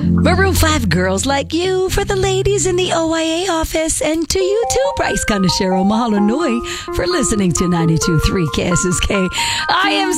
Maroon 5 girls like you for the ladies in the OIA office. And to you too, Bryce Conachero. Mahalo nui for listening to 92.3 KSSK. I am